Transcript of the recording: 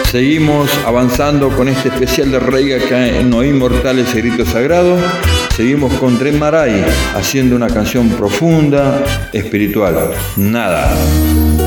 Seguimos avanzando con este especial de reggae acá en No Inmortales y Grito Sagrado. Seguimos con Tren Maray haciendo una canción profunda, espiritual. Nada.